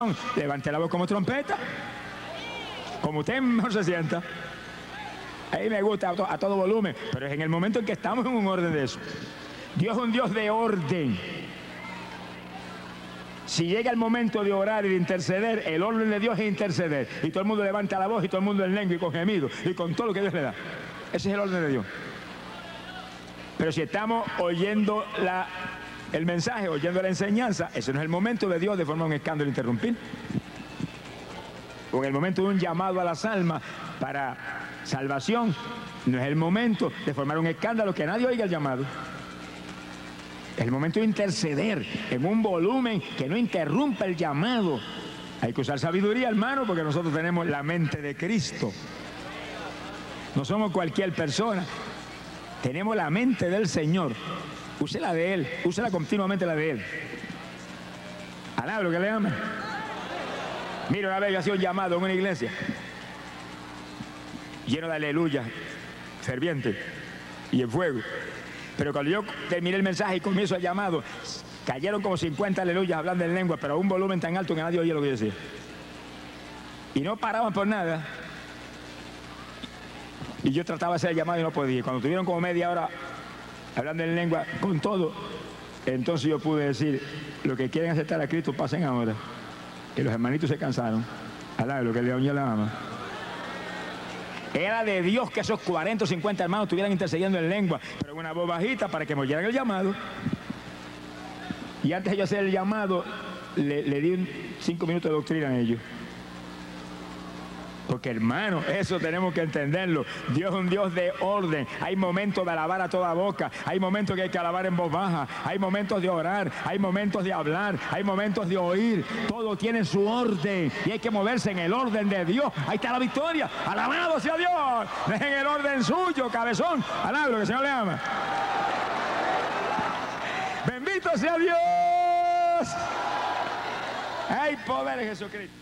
levante la voz como trompeta, como usted mejor se sienta. Ahí me gusta a todo volumen, pero es en el momento en que estamos en un orden de eso. Dios es un Dios de orden. Si llega el momento de orar y de interceder, el orden de Dios es interceder. Y todo el mundo levanta la voz y todo el mundo en lengua y con gemido y con todo lo que Dios le da. Ese es el orden de Dios. Pero si estamos oyendo el mensaje, oyendo la enseñanza, ese no es el momento de Dios de formar un escándalo e interrumpir. O en el momento de un llamado a las almas para salvación, no es el momento de formar un escándalo que nadie oiga el llamado. Es el momento de interceder en un volumen que no interrumpa el llamado. Hay que usar sabiduría, hermano, porque nosotros tenemos la mente de Cristo. No somos cualquier persona. Tenemos la mente del Señor. Úsela de Él, úsela continuamente la de Él. Alaba lo que le ama. Mira, una vez yo hacía un llamado en una iglesia lleno de aleluya, ferviente y en fuego. Pero cuando yo terminé el mensaje y comienzo el llamado, cayeron como 50 aleluyas hablando en lengua, pero a un volumen tan alto que nadie oía lo que yo decía. Y no paraban por nada. Y yo trataba de hacer el llamado y no podía. Cuando tuvieron como media hora hablando en lengua con todo, entonces yo pude decir: lo que quieren aceptar a Cristo, pasen ahora. Que los hermanitos se cansaron. Alá, lo que León ya la ama. Era de Dios que esos 40 o 50 hermanos estuvieran intercediendo en lengua, pero en una voz bajita para que me oyeran el llamado. Y antes de yo hacer el llamado, le di 5 minutos de doctrina a ellos. Porque, hermano, eso tenemos que entenderlo. Dios es un Dios de orden. Hay momentos de alabar a toda boca. Hay momentos que hay que alabar en voz baja. Hay momentos de orar. Hay momentos de hablar. Hay momentos de oír. Todo tiene su orden. Y hay que moverse en el orden de Dios. Ahí está la victoria. Alabado sea Dios. Dejen el orden suyo, cabezón. Alabado, que el Señor le ama. Bendito sea Dios. Hay poder en Jesucristo.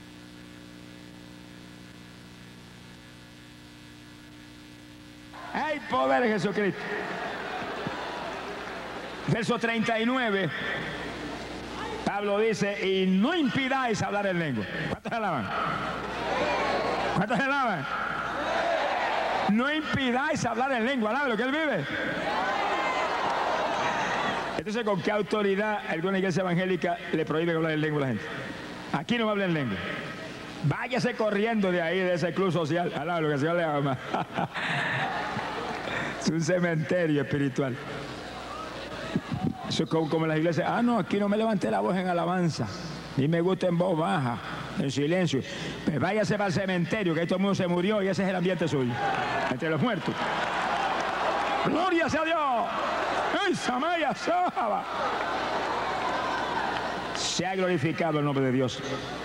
Hay poder en Jesucristo. Verso 39. Pablo dice: y no impidáis hablar en lengua. ¿Cuántos alaban? ¿Cuántos alaban? No impidáis hablar en lengua. ¿Alaban lo que él vive? Entonces, ¿con qué autoridad alguna iglesia evangélica le prohíbe hablar en lengua a la gente? Aquí no habla en lengua. Váyase corriendo de ahí, de ese club social. Alaban lo que el Señor le ama. Es un cementerio espiritual. Eso es como las iglesias. Ah, no, aquí no me levanté la voz en alabanza. Y me gusta en voz baja, en silencio. Pues váyase para el cementerio, que ahí todo el mundo se murió y ese es el ambiente suyo. Entre los muertos. ¡Gloria sea Dios! ¡Ay, Samaya Saba! Se ha glorificado el nombre de Dios.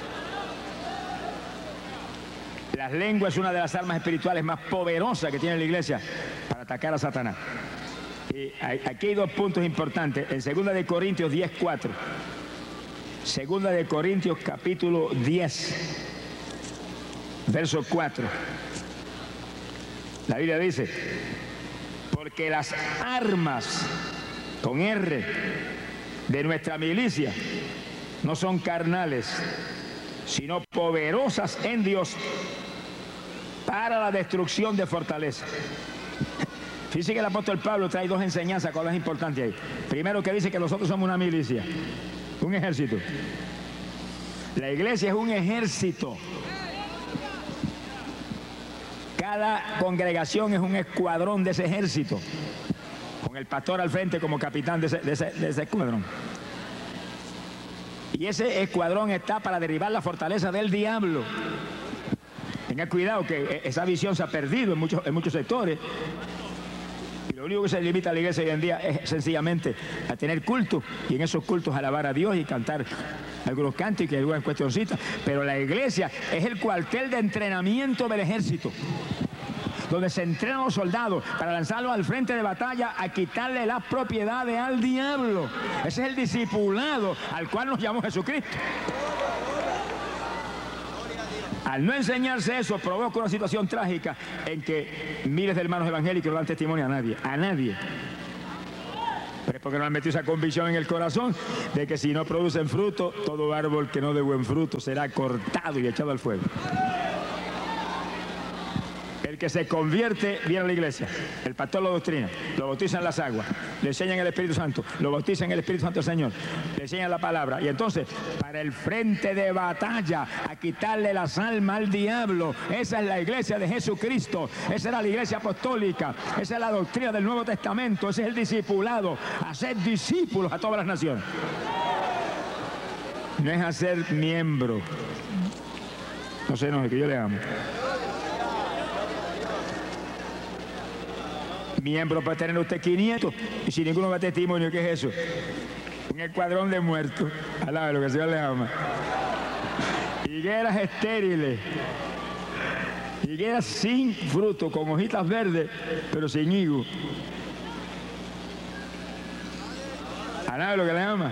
Las lenguas es una de las armas espirituales más poderosas que tiene la iglesia para atacar a Satanás. Y aquí hay 2 puntos importantes. En 2 de Corintios 10:4. 2 de Corintios capítulo 10, verso 4. La Biblia dice: porque las armas, con R, de nuestra milicia no son carnales, sino poderosas en Dios para la destrucción de fortaleza. Fíjense que el apóstol Pablo trae 2 enseñanzas, ¿cuál es importante ahí? Primero, que dice que nosotros somos una milicia, un ejército. La iglesia es un ejército. Cada congregación es un escuadrón de ese ejército, con el pastor al frente como capitán de ese escuadrón. Y ese escuadrón está para derribar la fortaleza del diablo. Tenga cuidado, que esa visión se ha perdido en muchos sectores. Y lo único que se limita a la iglesia hoy en día es sencillamente a tener culto, y en esos cultos alabar a Dios y cantar algunos cánticos y algunas cuestioncitas. Pero la iglesia es el cuartel de entrenamiento del ejército, donde se entrenan los soldados para lanzarlos al frente de batalla a quitarle las propiedades al diablo. Ese es el discipulado al cual nos llamó Jesucristo. Al no enseñarse eso, provoca una situación trágica en que miles de hermanos evangélicos no dan testimonio a nadie. A nadie. Pero es porque nos han metido esa convicción en el corazón de que si no producen fruto, todo árbol que no dé buen fruto será cortado y echado al fuego. El que se convierte viene a la iglesia, el pastor lo doctrina, lo bautiza en las aguas, le enseñan el Espíritu Santo, lo bautiza en el Espíritu Santo del Señor, le enseñan la palabra, y entonces para el frente de batalla, a quitarle las almas al diablo. Esa es la iglesia de Jesucristo, esa era la iglesia apostólica, esa es la doctrina del Nuevo Testamento, ese es el discipulado, hacer discípulos a todas las naciones. No es hacer miembro. No sé, no, es que yo le amo. Miembro para tener usted 500 y si ninguno da testimonio, ¿qué es eso? Un escuadrón de muertos. Alaba lo que el Señor le ama. Higueras estériles, higueras sin fruto, con hojitas verdes, pero sin higo. Alaba lo que le ama.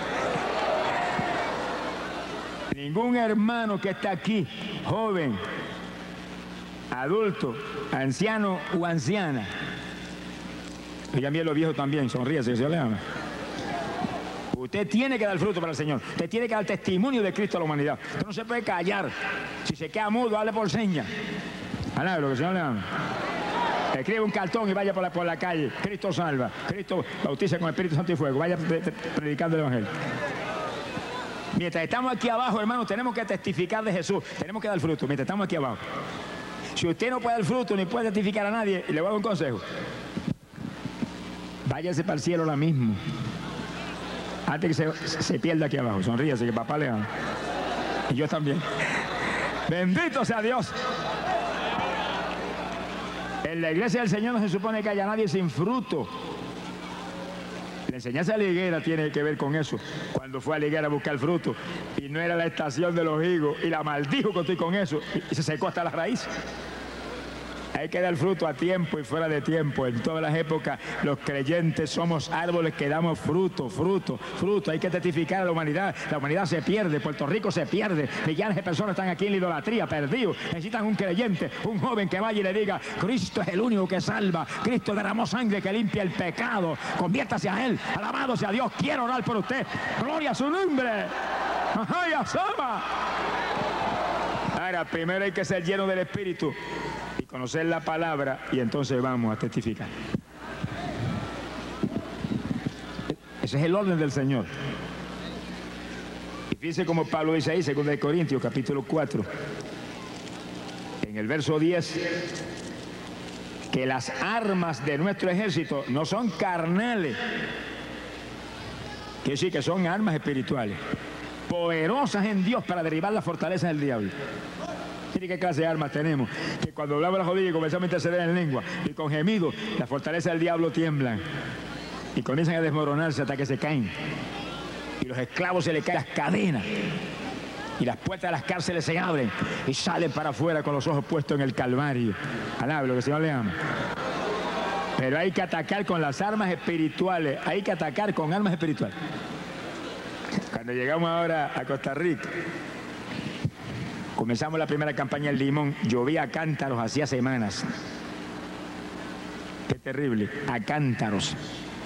Ningún hermano que está aquí, joven, adulto, anciano o anciana, y también los viejos también, sonríese, que se le ama. Usted tiene que dar fruto para el Señor. Usted tiene que dar testimonio de Cristo a la humanidad. Usted no se puede callar. Si se queda mudo, hable por señas. Alaba lo que el Señor le ama. Escribe un cartón y vaya por la calle. Cristo salva. Cristo bautiza con Espíritu Santo y fuego. Vaya predicando el Evangelio. Mientras estamos aquí abajo, hermanos, tenemos que testificar de Jesús. Tenemos que dar fruto mientras estamos aquí abajo. Si usted no puede dar fruto ni puede testificar a nadie, le voy a dar un consejo. Váyase para el cielo ahora mismo. Antes que se pierda aquí abajo. Sonríase, que papá le ama. Y yo también. Bendito sea Dios. En la iglesia del Señor no se supone que haya nadie sin fruto. La enseñanza de la higuera tiene que ver con eso. Cuando fue a la higuera a buscar fruto y no era la estación de los higos y la maldijo que estoy con eso y se secó hasta la raíz. Hay que dar fruto a tiempo y fuera de tiempo. En todas las épocas los creyentes somos árboles que damos fruto, fruto, fruto. Hay que testificar a la humanidad. La humanidad se pierde, Puerto Rico se pierde. Millares de personas están aquí en la idolatría, perdidos. Necesitan un creyente, un joven que vaya y le diga: Cristo es el único que salva. Cristo derramó sangre que limpia el pecado. Conviértase a Él. Alabado sea Dios. Quiero orar por usted. Gloria a su nombre. ¡Ay, asama! Ahora, primero hay que ser lleno del Espíritu y conocer la palabra, y entonces vamos a testificar. Ese es el orden del Señor. Y fíjense como Pablo dice ahí, 2 Corintios, capítulo 4, en el verso 10, que las armas de nuestro ejército no son carnales, quiere decir que son armas espirituales, poderosas en Dios para derribar las fortalezas del diablo. Mire qué clase de armas tenemos, que cuando hablamos las rodillas y comenzamos a interceder en lengua y con gemidos, las fortalezas del diablo tiemblan y comienzan a desmoronarse hasta que se caen, y los esclavos se les caen las cadenas y las puertas de las cárceles se abren y salen para afuera con los ojos puestos en el Calvario. Alaba lo que el Señor le ama. Pero hay que atacar con las armas espirituales, hay que atacar con armas espirituales. Cuando llegamos ahora a Costa Rica, comenzamos la primera campaña en Limón, llovía a cántaros hacía semanas. Qué terrible, a cántaros.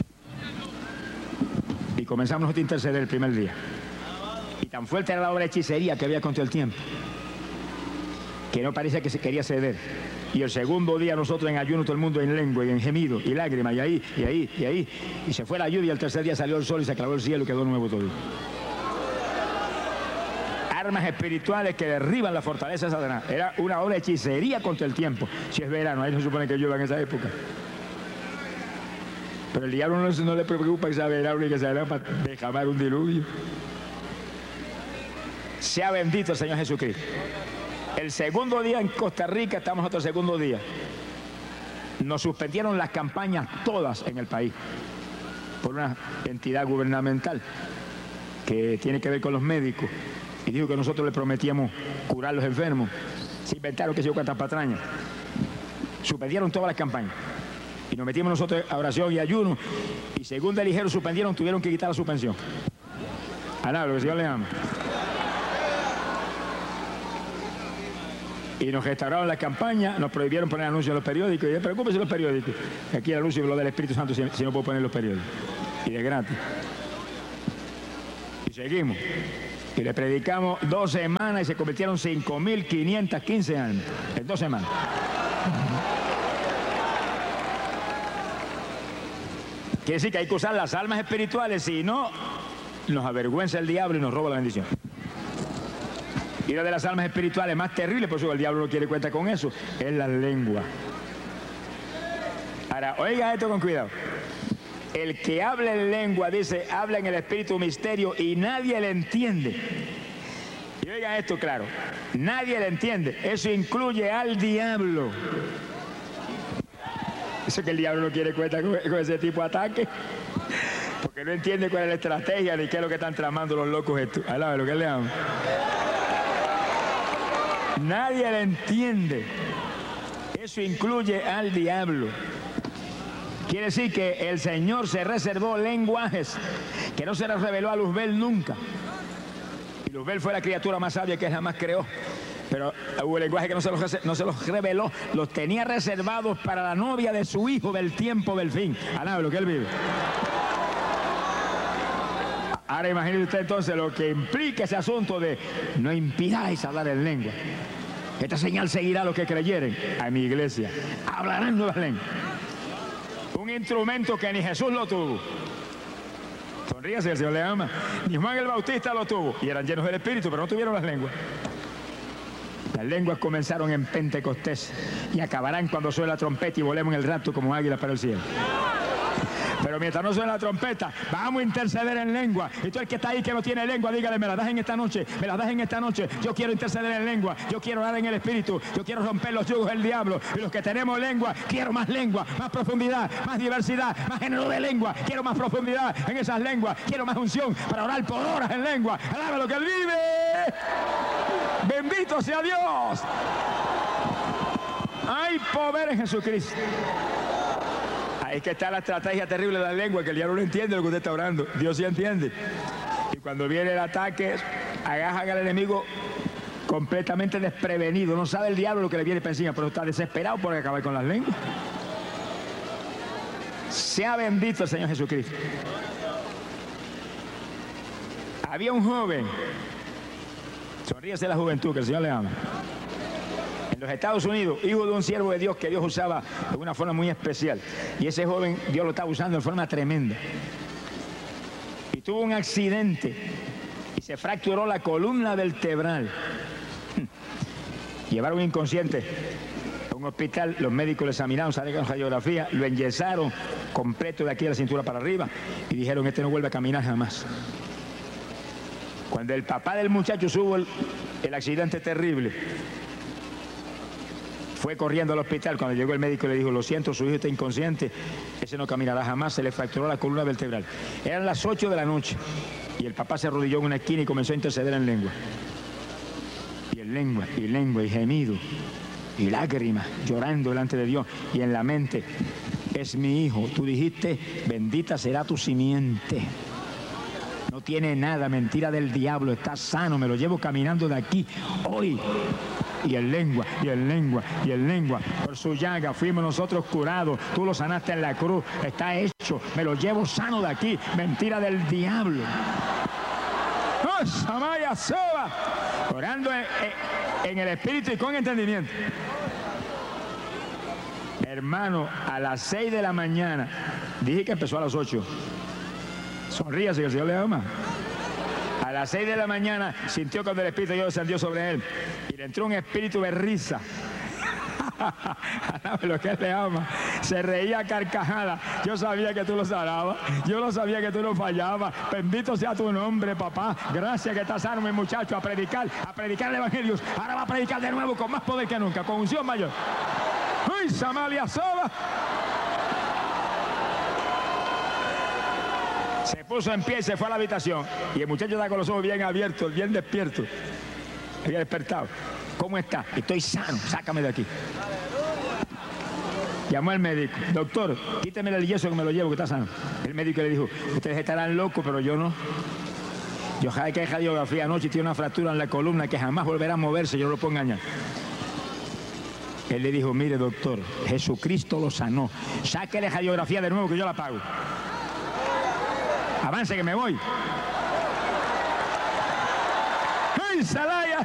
Y comenzamos nosotros a interceder el primer día. Y tan fuerte era la obra de hechicería que había contra el tiempo, que no parecía que se quería ceder. Y el segundo día nosotros en ayuno, todo el mundo en lengua y en gemido y lágrimas, y ahí. Y se fue la lluvia, el tercer día salió el sol y se aclaró el cielo y quedó nuevo todo. Armas espirituales que derriban la fortaleza de Satanás. Era una obra de hechicería contra el tiempo. Si es verano, ahí no se supone que llueva en esa época. Pero el diablo no le preocupa que sea verano y que sea para derramar un diluvio. Sea bendito el Señor Jesucristo. El segundo día en Costa Rica, estamos otro segundo día, nos suspendieron las campañas todas en el país por una entidad gubernamental que tiene que ver con los médicos, y dijo que nosotros le prometíamos curar a los enfermos. Se inventaron que se dio cuantas patrañas. Suspendieron todas las campañas y nos metimos nosotros a oración y ayuno, y según de ligero suspendieron, tuvieron que quitar la suspensión. Alaba lo que el Señor le ama. Y nos restauraron la campaña, nos prohibieron poner anuncios en los periódicos. Y preocúpese los periódicos. Aquí el anuncio lo del Espíritu Santo, si no puedo poner los periódicos. y de gratis. Y seguimos. Y le predicamos 2 semanas y se convirtieron 5.515 almas en 2 semanas. Quiere decir que hay que usar las almas espirituales, si no, nos avergüenza el diablo y nos roba la bendición. Y una de las almas espirituales más terribles, por eso el diablo no quiere cuenta con eso, es la lengua. Ahora, oiga esto con cuidado. El que habla en lengua, dice, habla en el espíritu misterio y nadie le entiende. Y oiga esto claro, nadie le entiende. Eso incluye al diablo. Eso que el diablo no quiere cuenta con ese tipo de ataque. Porque no entiende cuál es la estrategia ni qué es lo que están tramando los locos estos. Alaba lo que le llaman. Nadie le entiende. Eso incluye al diablo. Quiere decir que el Señor se reservó lenguajes que no se les reveló a Luzbel nunca. Y Luzbel fue la criatura más sabia que jamás creó. Pero hubo lenguajes que no se los reveló, los tenía reservados para la novia de su hijo del tiempo del fin. Alaba lo que él vive. Ahora imagínese usted entonces lo que implica ese asunto de no impidáis hablar en lengua. Esta señal seguirá a los que creyeren. A mi iglesia hablarán nuevas lenguas. Un instrumento que ni Jesús lo tuvo. Sonríase, el Señor le ama. Ni Juan el Bautista lo tuvo. Y eran llenos del Espíritu, pero no tuvieron las lenguas. Las lenguas comenzaron en Pentecostés y acabarán cuando suene la trompeta y volemos en el rapto como águilas para el cielo. Pero mientras no suene la trompeta, vamos a interceder en lengua. Y tú el que está ahí que no tiene lengua, dígale, me la das en esta noche, me la das en esta noche. Yo quiero interceder en lengua, yo quiero orar en el Espíritu, yo quiero romper los yugos del diablo. Y los que tenemos lengua, quiero más lengua, más profundidad, más diversidad, más género de lengua. Quiero más profundidad en esas lenguas, quiero más unción para orar por horas en lengua. Alaba lo que Él vive. Bendito sea Dios. Hay poder en Jesucristo. Es que está la estrategia terrible de la lengua, que el diablo no entiende lo que usted está orando. Dios sí entiende. Y cuando viene el ataque, agajan al enemigo completamente desprevenido. No sabe el diablo lo que le viene para encima, pero está desesperado por acabar con las lenguas. Sea bendito el Señor Jesucristo. Había un joven, sonríese la juventud, que el Señor le ama. En los Estados Unidos, hijo de un siervo de Dios que Dios usaba de una forma muy especial. Y ese joven, Dios lo estaba usando de forma tremenda. Y tuvo un accidente y se fracturó la columna vertebral. Llevaron inconsciente a un hospital, los médicos lo examinaron, salieron radiografía, lo enyesaron completo de aquí de la cintura para arriba y dijeron, este no vuelve a caminar jamás. Cuando el papá del muchacho supo el accidente terrible, fue corriendo al hospital. Cuando llegó el médico le dijo, lo siento, su hijo está inconsciente, ese no caminará jamás, se le fracturó la columna vertebral. Eran las 8 de la noche y el papá se arrodilló en una esquina y comenzó a interceder en lengua. Y en lengua, y lengua, y gemido, y lágrimas, llorando delante de Dios. Y en la mente, es mi hijo, tú dijiste, bendita será tu simiente. No tiene nada, mentira del diablo, está sano, me lo llevo caminando de aquí hoy. Y en lengua, y en lengua, y en lengua. Por su llaga fuimos nosotros curados. Tú lo sanaste en la cruz. Está hecho. Me lo llevo sano de aquí. Mentira del diablo. ¡Oh, Samaya Soba! Orando en el espíritu y con entendimiento. Hermano, a las 6 de la mañana. Dije que empezó a las 8. Sonríase que el Señor le ama. A las 6 de la mañana sintió cuando el Espíritu de Dios descendió sobre él y le entró un espíritu de risa. Lo que él le ama. Se reía a carcajada. Yo sabía que tú lo sanabas. Yo no sabía que tú no fallabas. Bendito sea tu nombre, papá. Gracias que estás sano, mi muchacho, a predicar el Evangelio. Ahora va a predicar de nuevo con más poder que nunca, con unción mayor. ¡Uy, Samalia Soba! Se puso en pie y se fue a la habitación. Y el muchacho está con los ojos bien abiertos, bien despierto. Había despertado. ¿Cómo está? Estoy sano, sácame de aquí. Llamó al médico. Doctor, quíteme el yeso que me lo llevo, que está sano. El médico le dijo, ustedes estarán locos, pero yo no. Yo sabía que hay radiografía anoche y tiene una fractura en la columna que jamás volverá a moverse, yo no lo puedo engañar. Él le dijo, mire doctor, Jesucristo lo sanó. Sáquele radiografía de nuevo que yo la pago. Avance que me voy. ¡Ay, Salaya!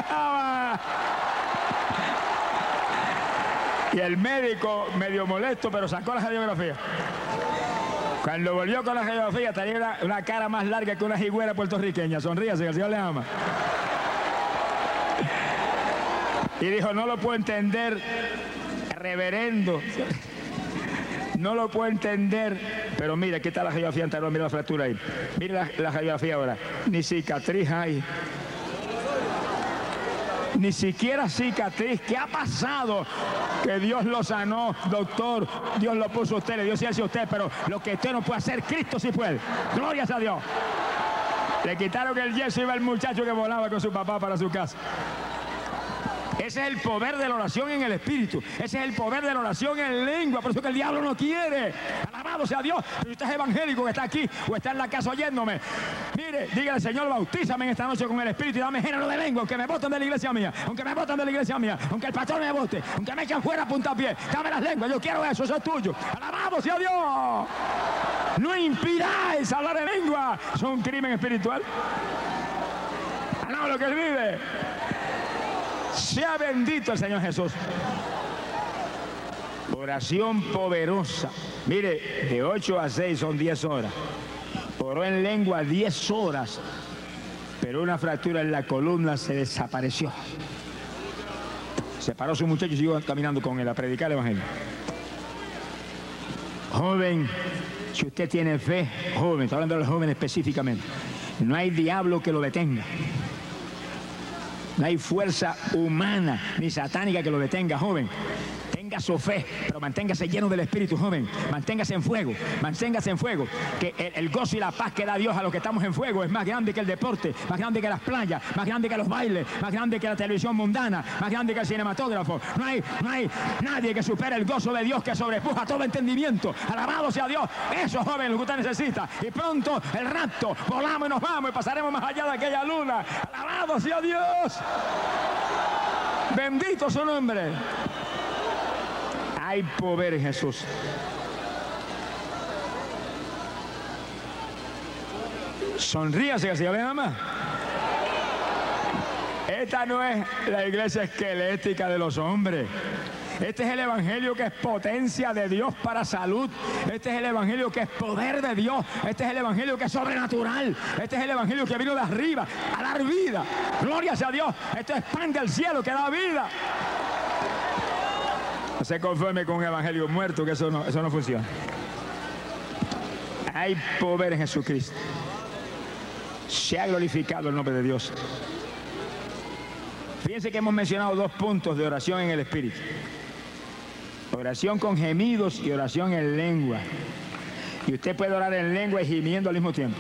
Y el médico, medio molesto, pero sacó la radiografía. Cuando volvió con la radiografía, tenía una cara más larga que una jigüera puertorriqueña. Sonríase, que el Señor le ama. Y dijo, no lo puedo entender, reverendo. No lo puedo entender. Pero mira, aquí está la radiografía anterior, mira la fractura ahí. Mira la radiografía ahora. Ni cicatriz hay. Ni siquiera cicatriz. ¿Qué ha pasado? Que Dios lo sanó, doctor. Dios lo puso a usted, le dio ciencia a usted, pero lo que usted no puede hacer, Cristo sí puede. Glorias a Dios. Le quitaron el yeso y iba el muchacho que volaba con su papá para su casa. Ese es el poder de la oración en el Espíritu. Ese es el poder de la oración en lengua. Por eso que el diablo no quiere. Alabado sea Dios. Si usted es evangélico que está aquí o está en la casa oyéndome, mire, dígale, Señor, bautízame en esta noche con el Espíritu y dame género de lengua. Aunque me boten de la iglesia mía, aunque me boten de la iglesia mía, aunque el pastor me bote, aunque me echen fuera a puntapié, dame las lenguas. Yo quiero eso es tuyo. Alabado sea Dios. No impidáis hablar en lengua. Es un crimen espiritual. Alabado lo que él vive. Sea bendito el Señor Jesús. Oración poderosa. Mire, de 8 a 6 son 10 horas. Oró en lengua 10 horas, pero una fractura en la columna se desapareció. Se paró su muchacho y siguió caminando con él a predicar el evangelio. Joven, si usted tiene fe, joven, estoy hablando de los jóvenes específicamente, no hay diablo que lo detenga. No hay fuerza humana ni satánica que lo detenga, joven. Tenga su fe, pero manténgase lleno del Espíritu, joven. Manténgase en fuego, manténgase en fuego. Que el gozo y la paz que da Dios a los que estamos en fuego es más grande que el deporte, más grande que las playas, más grande que los bailes, más grande que la televisión mundana, más grande que el cinematógrafo. No hay nadie que supere el gozo de Dios que sobrepuja todo entendimiento. Alabado sea Dios. Eso, joven, lo que usted necesita. Y pronto el rapto, volamos y nos vamos y pasaremos más allá de aquella luna. Alabado sea Dios. Bendito su nombre. Hay poder en Jesús. Sonríase, que el Señor le ama. Esta no es la iglesia esquelética de los hombres. Este es el evangelio que es potencia de Dios para salud. Este es el evangelio que es poder de Dios. Este es el evangelio que es sobrenatural. Este es el evangelio que vino de arriba a dar vida. Gloria sea a Dios. Esto es pan del cielo que da vida. No se conforme con un evangelio muerto, que eso no funciona. Hay poder en Jesucristo. Se ha glorificado el nombre de Dios. Fíjense que hemos mencionado 2 puntos de oración en el Espíritu. Oración con gemidos y oración en lengua. Y usted puede orar en lengua y gimiendo al mismo tiempo.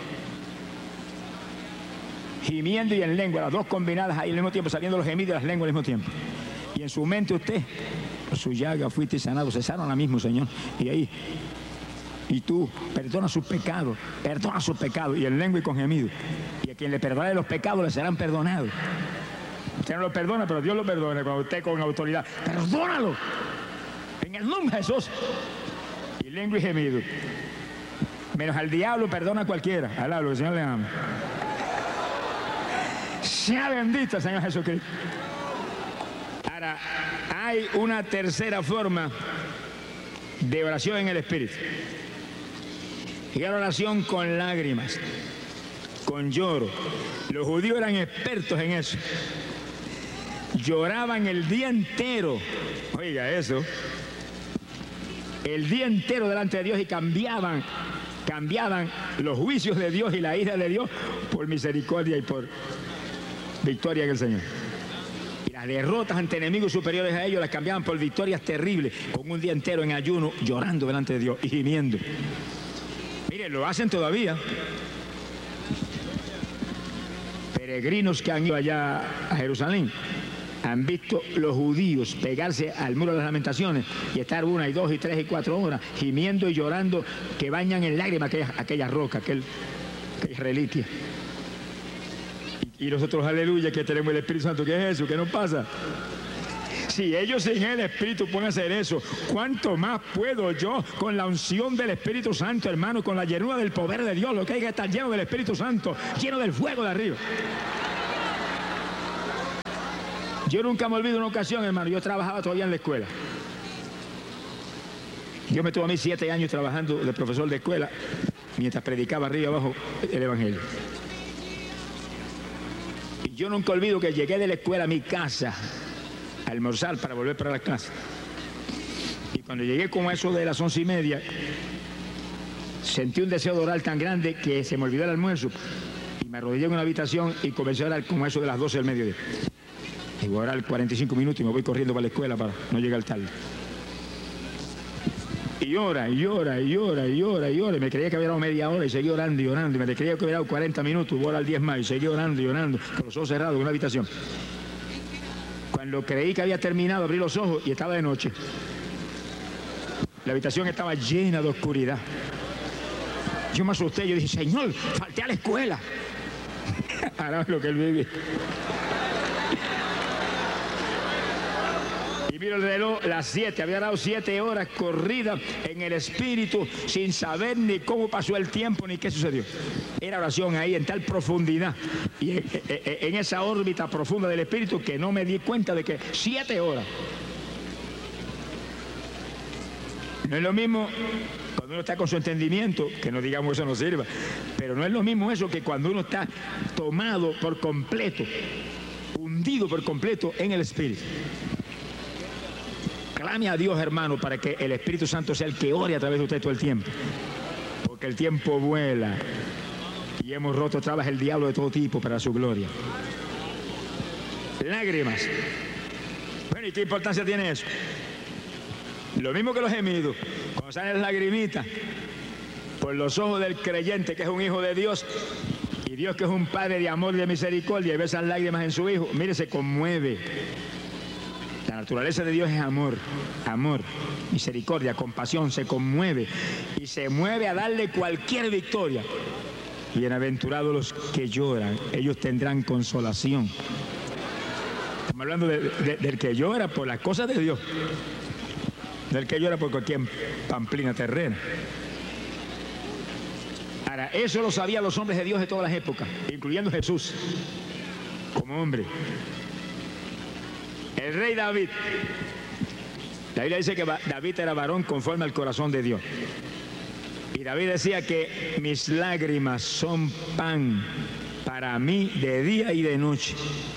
Gimiendo y en lengua, las dos combinadas ahí al mismo tiempo, saliendo los gemidos y las lenguas al mismo tiempo. Y en su mente usted, por su llaga fuiste sanado, cesaron ahora mismo, Señor. Y ahí, y tú, perdona sus pecados, y en lengua y con gemido. Y a quien le perdone los pecados le serán perdonados. Usted no lo perdona, pero Dios lo perdona cuando usted con autoridad. Perdónalo. En el nombre de Jesús. Y lengua y gemido. Menos al diablo perdona a cualquiera. Alablo, el Señor le ama. Sea bendito el Señor Jesucristo. Ahora, hay una tercera forma de oración en el Espíritu. Y la oración con lágrimas, con lloro. Los judíos eran expertos en eso. Lloraban el día entero. Oiga eso. El día entero delante de Dios y cambiaban los juicios de Dios y la ira de Dios por misericordia y por victoria en el Señor. Y las derrotas ante enemigos superiores a ellos las cambiaban por victorias terribles, con un día entero en ayuno, llorando delante de Dios y gimiendo. Miren, lo hacen todavía. Peregrinos que han ido allá a Jerusalén han visto los judíos pegarse al muro de las lamentaciones y estar 1 y 2 y 3 y 4 horas gimiendo y llorando, que bañan en lágrimas aquella roca, aquella reliquia. Y nosotros, aleluya, que tenemos el Espíritu Santo. ¿Qué es eso? ¿Qué nos pasa? Si ellos sin el Espíritu pueden hacer eso, ¿cuánto más puedo yo con la unción del Espíritu Santo, hermano, con la llenura del poder de Dios? Lo que hay que estar lleno del Espíritu Santo, lleno del fuego de arriba. Yo nunca me olvido una ocasión, hermano. Yo trabajaba todavía en la escuela. Yo me tuve a mí 7 años trabajando de profesor de escuela mientras predicaba arriba y abajo el Evangelio. Y yo nunca olvido que llegué de la escuela a mi casa a almorzar para volver para la clase. Y cuando llegué como eso de las 11:30, sentí un deseo de orar tan grande que se me olvidó el almuerzo. Y me arrodillé en una habitación y comencé a orar como eso de las 12 del mediodía. Y voy a orar 45 minutos y me voy corriendo para la escuela para no llegar tarde. Y ora, y ora, y ora, y ora, y ora. Y me creía que había dado media hora y seguí orando y orando. Y me creía que había dado 40 minutos, voy a orar 10 más y seguí orando y orando, con los ojos cerrados en una habitación. Cuando creí que había terminado, abrí los ojos y estaba de noche. La habitación estaba llena de oscuridad. Yo me asusté, yo dije, Señor, falté a la escuela. Ahora lo que él vive. Y miro el reloj, las 7, había dado 7 horas corridas en el Espíritu sin saber ni cómo pasó el tiempo ni qué sucedió. Era oración ahí en tal profundidad y en esa órbita profunda del Espíritu que no me di cuenta de que 7 horas. No es lo mismo cuando uno está con su entendimiento, que no digamos eso no sirva, pero no es lo mismo eso que cuando uno está tomado por completo, hundido por completo en el Espíritu. Clame a Dios, hermano, para que el Espíritu Santo sea el que ore a través de usted todo el tiempo. Porque el tiempo vuela y hemos roto trabas el diablo de todo tipo para su gloria. Lágrimas. Bueno, ¿y qué importancia tiene eso? Lo mismo que los gemidos. Cuando salen las lagrimitas por los ojos del creyente que es un hijo de Dios y Dios que es un Padre de amor y de misericordia y ve esas lágrimas en su hijo, mire, se conmueve. La naturaleza de Dios es amor, amor, misericordia, compasión, se conmueve y se mueve a darle cualquier victoria. Bienaventurados los que lloran, ellos tendrán consolación. Estamos hablando del que llora por las cosas de Dios, del que llora por cualquier pamplina terrena. Ahora, eso lo sabían los hombres de Dios de todas las épocas, incluyendo Jesús, como hombre. El rey David, la Biblia dice que David era varón conforme al corazón de Dios. Y David decía que mis lágrimas son pan para mí de día y de noche.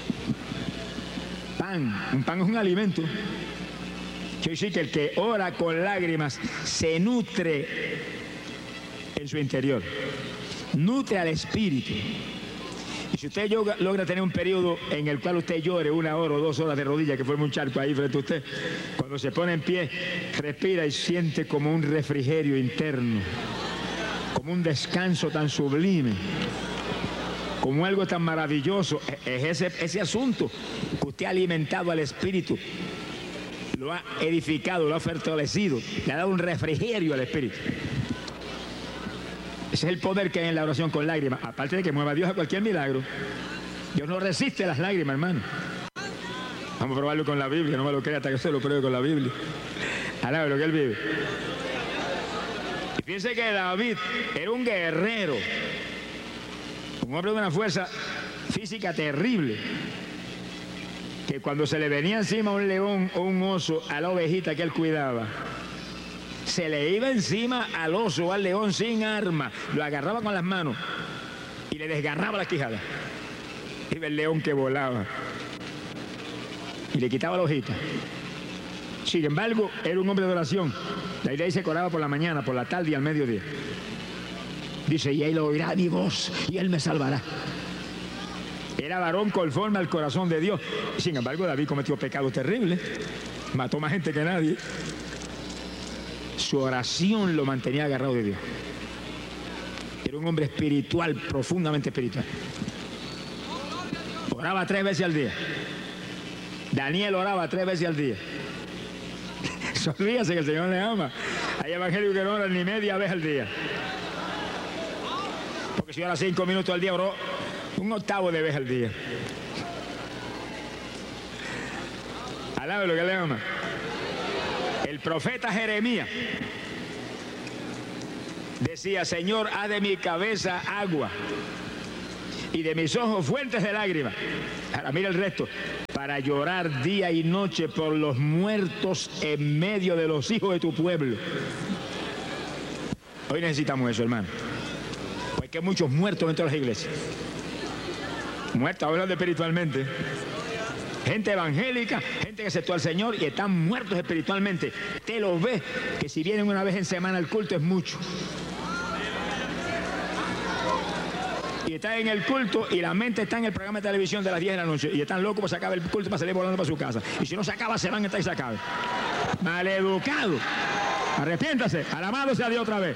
Pan, un pan es un alimento. Quiero decir que el que ora con lágrimas se nutre en su interior, nutre al espíritu. Y si usted logra tener un periodo en el cual usted llore 1 hora o 2 horas de rodillas, que forma un charco ahí frente a usted, cuando se pone en pie, respira y siente como un refrigerio interno, como un descanso tan sublime, como algo tan maravilloso. Es ese asunto que usted ha alimentado al espíritu, lo ha edificado, lo ha fortalecido, le ha dado un refrigerio al espíritu. Ese es el poder que hay en la oración con lágrimas. Aparte de que mueva a Dios a cualquier milagro. Dios no resiste las lágrimas, hermano. Vamos a probarlo con la Biblia. No me lo crea hasta que usted lo pruebe con la Biblia. Alabe lo que él vive. Y fíjense que David era un guerrero. Un hombre de una fuerza física terrible. Que cuando se le venía encima un león o un oso a la ovejita que él cuidaba, se le iba encima al oso o al león sin arma, lo agarraba con las manos y le desgarraba la quijada. Iba el león que volaba y le quitaba la hojita. Sin embargo, era un hombre de oración. La Biblia dice que oraba por la mañana, por la tarde y al mediodía. Dice, y él oirá mi voz y él me salvará. Era varón conforme al corazón de Dios. Sin embargo, David cometió pecados terribles. Mató más gente que nadie. Su oración lo mantenía agarrado de Dios. Era un hombre espiritual, profundamente espiritual. Oraba 3 veces al día. Daniel oraba 3 veces al día. Sonríase que el Señor le ama. Hay evangelios que no oran ni media vez al día. Porque si ora 5 minutos al día, oró 1/8 de vez al día. Alabe lo que le ama. El profeta Jeremías decía: Señor, haz de mi cabeza agua y de mis ojos fuentes de lágrimas. Ahora mira el resto: para llorar día y noche por los muertos en medio de los hijos de tu pueblo. Hoy necesitamos eso, hermano, porque hay muchos muertos dentro de las iglesias. Muertos hablando espiritualmente. Gente evangélica, gente que aceptó al Señor y están muertos espiritualmente. Te los ves, que si vienen una vez en semana al culto es mucho. Y están en el culto y la mente está en el programa de televisión de las 10 de la noche y están locos para se acabe el culto para salir volando para su casa. Y si no se acaba, se van a estar y se acabe. Maleducado. Arrepiéntase, alabado sea Dios otra vez.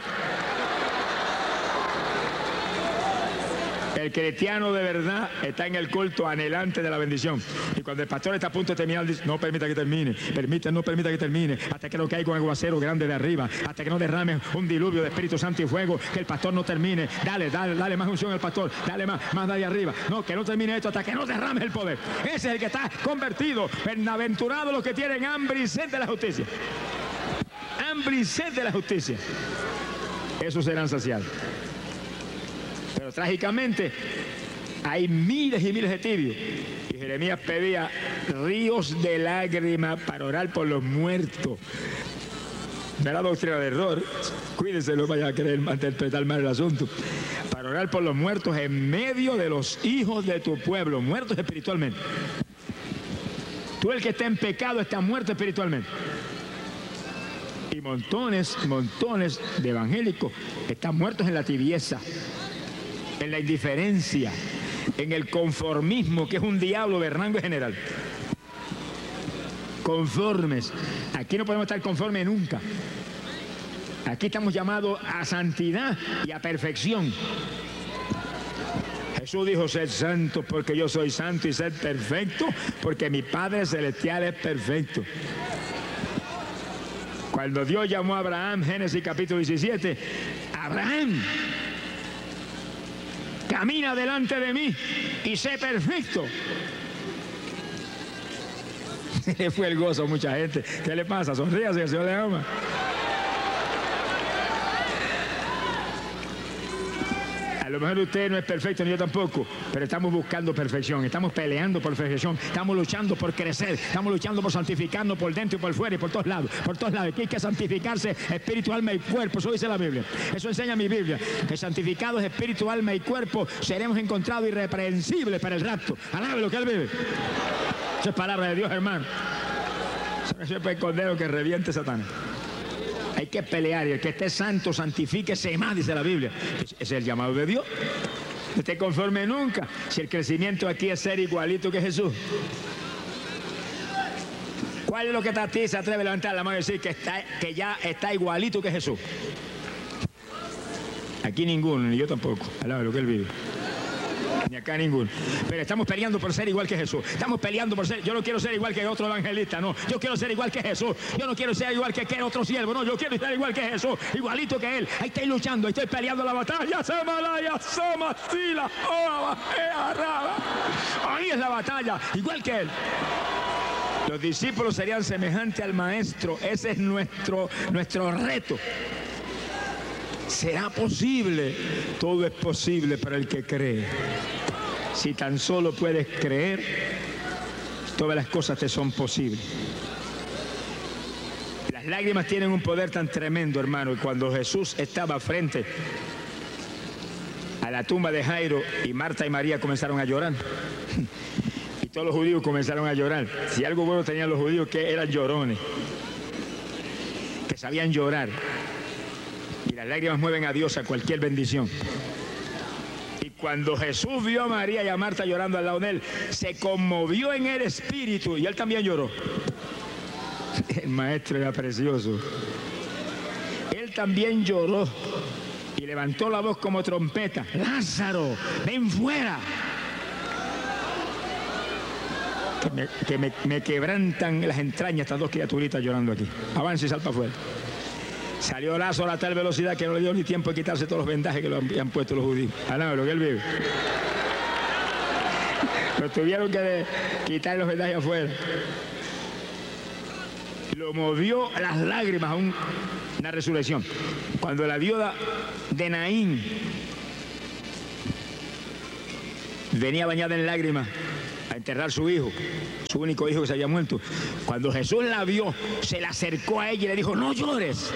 El cristiano de verdad está en el culto anhelante de la bendición. Y cuando el pastor está a punto de terminar, dice: no permita que termine, no permita que termine, hasta que no caiga un aguacero grande de arriba, hasta que no derrame un diluvio de Espíritu Santo y fuego, que el pastor no termine. Dale más unción al pastor, dale más de ahí arriba. No, que no termine esto hasta que no derrame el poder. Ese es el que está convertido. Bienaventurados los que tienen hambre y sed de la justicia. Hambre y sed de la justicia. Esos serán saciados. Pero trágicamente hay miles y miles de tibios. Y Jeremías pedía ríos de lágrimas para orar por los muertos. No era doctrina de error. Cuídense, no vaya a querer interpretar mal el asunto. Para orar por los muertos en medio de los hijos de tu pueblo, muertos espiritualmente. Tú, el que está en pecado, está muerto espiritualmente. Y montones de evangélicos están muertos en la tibieza, en la indiferencia, en el conformismo, que es un diablo de rango general. Conformes. Aquí no podemos estar conformes nunca. Aquí estamos llamados a santidad y a perfección. Jesús dijo: sed santo porque yo soy santo, y sed perfecto porque mi Padre Celestial es perfecto. Cuando Dios llamó a Abraham, Génesis capítulo 17, Abraham, camina delante de mí y sé perfecto. Le fue el gozo a mucha gente. ¿Qué le pasa? Sonríase, que el Señor le ama. A lo mejor usted no es perfecto, ni yo tampoco, pero estamos buscando perfección, estamos peleando por perfección, estamos luchando por crecer, estamos luchando por santificarnos por dentro y por fuera y por todos lados, Aquí hay que santificarse espíritu, alma y cuerpo. Eso dice la Biblia, eso enseña mi Biblia, que santificados espíritu, alma y cuerpo seremos encontrados irreprensibles para el rapto. Alabe lo que Él vive. Eso es palabra de Dios, hermano. Eso es el cordero que reviente Satanás. Hay que pelear, y el que esté santo, santifíquese más, dice la Biblia. Ese es el llamado de Dios. No esté conforme nunca. Si el crecimiento aquí es ser igualito que Jesús. ¿Cuál es lo que a ti se atreve a levantar la mano y decir que ya está igualito que Jesús? Aquí ninguno, ni yo tampoco. Alaba lo que Él vive. Ni acá ninguno. Pero estamos peleando por ser igual que Jesús. Estamos peleando por ser. Yo no quiero ser igual que otro evangelista, no. Yo quiero ser igual que Jesús. Yo no quiero ser igual que otro siervo, no. Yo quiero ser igual que Jesús, igualito que Él. Ahí estoy luchando, ahí estoy peleando la batalla. Ahí es la batalla, igual que Él. Los discípulos serían semejantes al Maestro. Ese es nuestro reto. ¿Será posible? Todo es posible para el que cree. Si tan solo puedes creer, todas las cosas te son posibles. Las lágrimas tienen un poder tan tremendo, hermano, y cuando Jesús estaba frente a la tumba de Jairo y Marta y María comenzaron a llorar, y todos los judíos comenzaron a llorar. Si algo bueno tenían los judíos, que eran llorones, que sabían llorar. Y las lágrimas mueven a Dios a cualquier bendición. Y cuando Jesús vio a María y a Marta llorando al lado de Él, se conmovió en el espíritu y Él también lloró. El Maestro era precioso. Él también lloró y levantó la voz como trompeta: Lázaro, ven fuera. Que me quebrantan las entrañas estas dos criaturitas llorando aquí. Avance y sal para afuera. Salió Lázaro a tal velocidad que no le dio ni tiempo de quitarse todos los vendajes que lo habían puesto los judíos. Alaba lo que Él vive. Pero tuvieron que quitar los vendajes afuera. lo movió las lágrimas a una resurrección. Cuando la viuda de Naín venía bañada en lágrimas a enterrar su hijo, su único hijo que se había muerto, cuando Jesús la vio, se le acercó a ella y le dijo: no llores.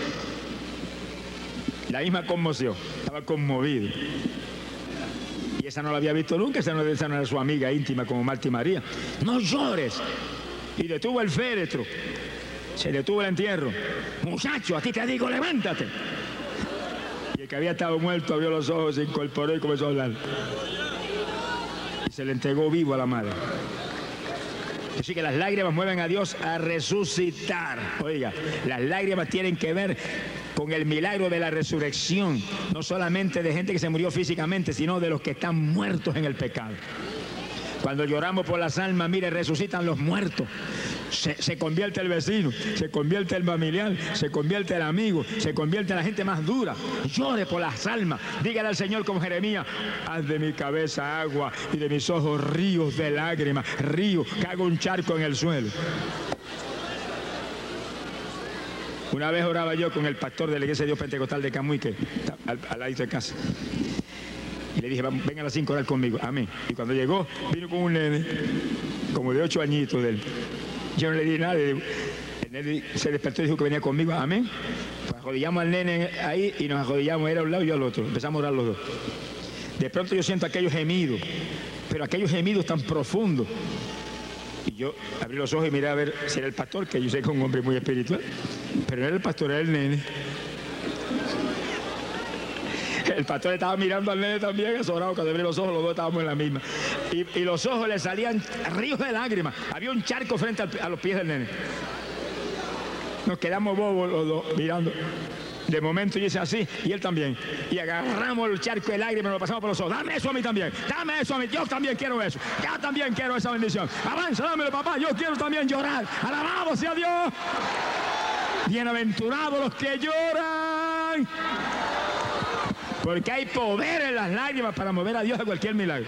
La misma conmoción, estaba conmovido. Y esa no la había visto nunca, esa no era su amiga íntima como Marta y María. No llores. Y detuvo el féretro, se detuvo el entierro. Muchacho, a ti te digo, levántate. Y el que había estado muerto abrió los ojos, se incorporó y comenzó a hablar. Y se le entregó vivo a la madre. Así que las lágrimas mueven a Dios a resucitar. Oiga, las lágrimas tienen que ver con el milagro de la resurrección, no solamente de gente que se murió físicamente, sino de los que están muertos en el pecado. Cuando lloramos por las almas, mire, resucitan los muertos. Se convierte el vecino, se convierte el familiar, se convierte el amigo, se convierte en la gente más dura. Llore por las almas. Dígale al Señor como Jeremías: haz de mi cabeza agua y de mis ojos ríos de lágrimas, ríos, que haga un charco en el suelo. Una vez oraba yo con el pastor de la Iglesia de Dios Pentecostal de Camuy, que está al lado de casa. Y le dije: venga a las 5 a orar conmigo. Amén. Y cuando llegó, vino con un nene, como de 8 añitos de él. Yo no le dije nada. El nene se despertó y dijo que venía conmigo. Amén. Pues arrodillamos al nene ahí y nos arrodillamos, él a un lado y yo al otro. Empezamos a orar los dos. De pronto yo siento aquellos gemidos, pero aquellos gemidos tan profundos. Y yo abrí los ojos y miré a ver si era el pastor, que yo sé que es un hombre muy espiritual. Pero no era el pastor, era el nene. El pastor estaba mirando al nene también, azorado. Cuando abrí los ojos, los dos estábamos en la misma. Y los ojos le salían ríos de lágrimas. Había un charco frente a los pies del nene. Nos quedamos bobos los dos mirando. De momento yo hice así, y él también. Y agarramos el charco de lágrimas y lo pasamos por los ojos. Dame eso a mí también, dame eso a mí. Yo también quiero eso. Yo también quiero esa bendición. Avanza, dámelo, papá. Yo quiero también llorar. Alabado sea Dios. Bienaventurados los que lloran, porque hay poder en las lágrimas para mover a Dios a cualquier milagro.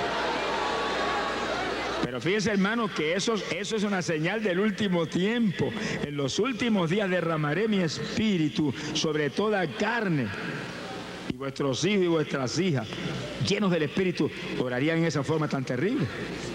Pero fíjense, hermanos, que eso es una señal del último tiempo. En los últimos días derramaré mi espíritu sobre toda carne. Y vuestros hijos y vuestras hijas, llenos del espíritu, orarían en esa forma tan terrible.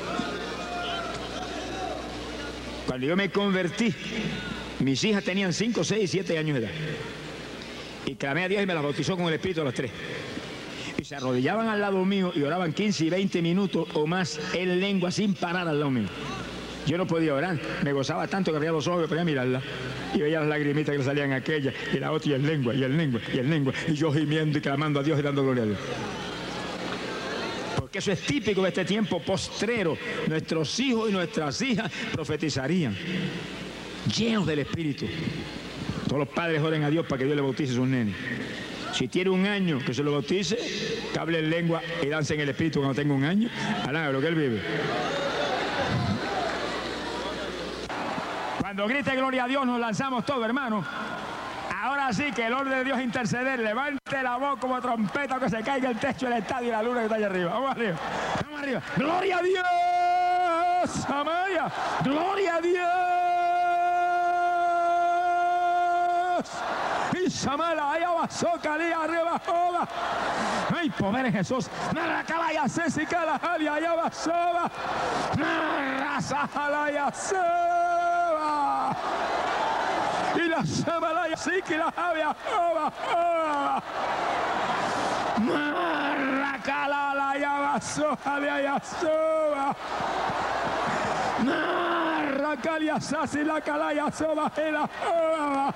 Cuando yo me convertí, mis hijas tenían 5, 6, 7 años de edad. Y clamé a Dios y me las bautizó con el espíritu a los 3. Y se arrodillaban al lado mío y oraban 15 y 20 minutos o más en lengua sin parar al lado mío. Yo no podía orar, me gozaba tanto que abría los ojos y podía mirarla. Y veía las lagrimitas que le salían a aquella y la otra, y en lengua, y en lengua, y en lengua. Y yo gimiendo y clamando a Dios y dando gloria a Dios. Porque eso es típico de este tiempo postrero. Nuestros hijos y nuestras hijas profetizarían, llenos del Espíritu. Todos los padres oren a Dios para que Dios le bautice a sus nenes. Si tiene 1 año, que se lo bautice, que hable en lengua y dance en el Espíritu cuando tenga 1 año. Alá, lo que él vive. Cuando grite gloria a Dios, nos lanzamos todos, hermanos. Ahora sí que el orden de Dios es interceder. Levante la voz como trompeta, que se caiga el techo del estadio y la luna que está allá arriba. Vamos arriba, vamos arriba. ¡Gloria a Dios! ¡Amaya! ¡Gloria a Dios! Y Samala, allá va, Socalia, arriba, joda. ¡Ay, poder en Jesús! ¡Narracalaya, Cesica, allá va, soba! ¡Narrazajalaya, soba! Y la Samalaya, sí que la había, joda, joda. ¡Narracalaya, va, sojalaya, soba! Narracalia, Sasi, la calaya, soba, la joda.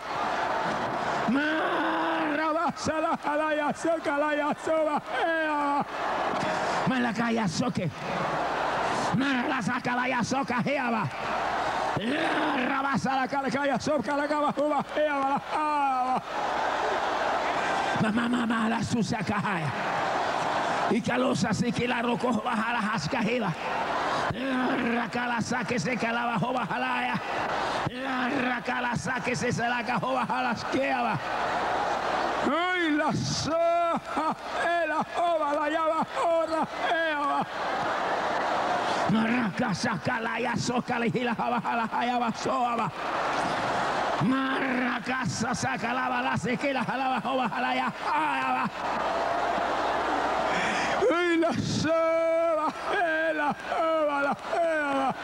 Marabasa la jalaya soca la soba. Malacaya soque. Marabasa calaya soca heaba. Rabasa la calaya soca la caba juba heaba. Mamá la sucia cajaya. Y calosa así que la roco baja la jascajela. Racalasa que se calaba joba jalaya. Racalasa que se la cajó baja las queaba. ¡Ay, la soja! ¡La joba la llava joda! ¡Racasa calaya soca la jila baja la jayaba soba! Marra casa saca la bala, se queda jalaba, joba, jalaya. Y la soba, la joba, la joba.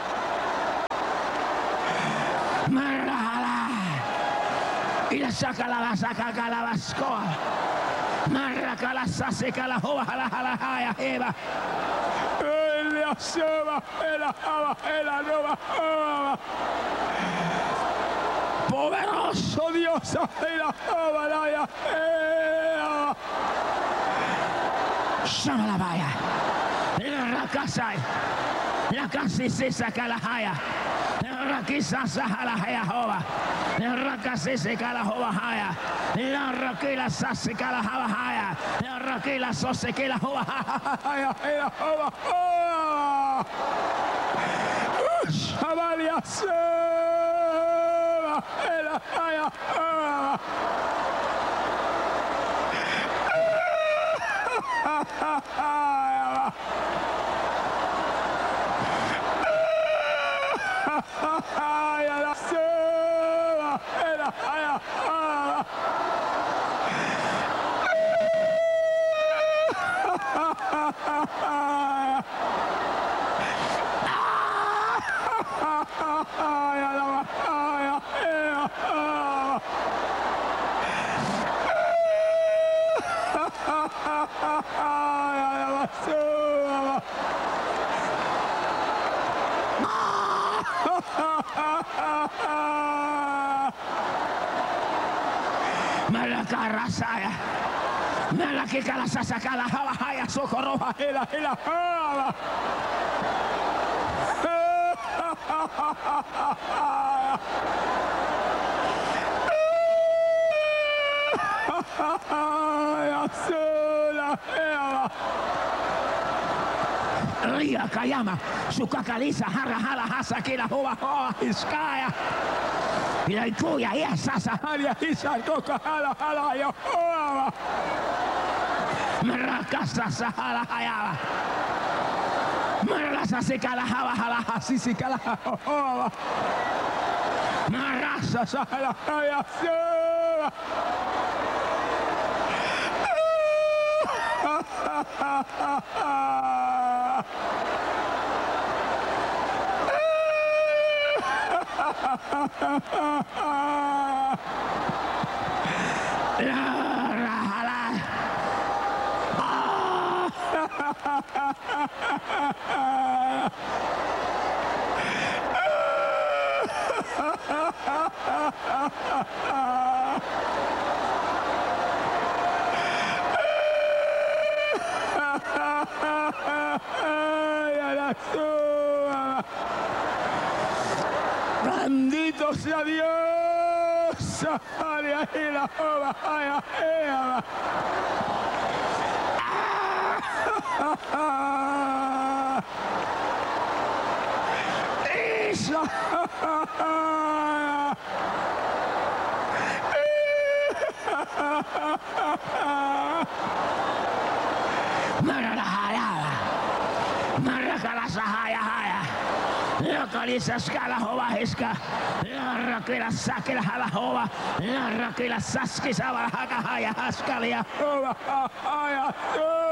Marra jala. Y la saca la saca calabascoa. Marra calasa, seca la joba, jala, jeba. La soba, la joba, la nova, joba. Poderoso Dios, la joba, llama la vaya, la casa se saca la jaya, la quizá saca la jaya joba, la casa se saca la joba jaya, la raquila se saca la joba jaya, la raquila se saca la joba jaya, la joba joba, chavalia soba, la jaya joba. Malacarasaya, Malakikala Sasakala Havahaya Sokoroha Hela Hava. Ria Kayama, Sukakaliza, Hara Hasa Kila Hova Hoa Iskaya. Ilaikuya ya sasa halia hisa toka hala ya hoa. Marakasa sahala haya. Marasa sekala hala hasisi kala hoa. Marasa sahala haya soa. Bendito sea Dios. La joba, Localiza scala hova heska, la raquela saque la jala hova, la raquela saske sabara haka haya haskalia hova haya.